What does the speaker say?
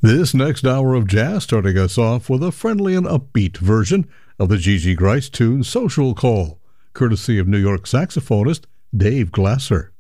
This next hour of jazz starting us off with a friendly and upbeat version of the Gigi Gryce tune Social Call, courtesy of New York saxophonist Dave Glasser.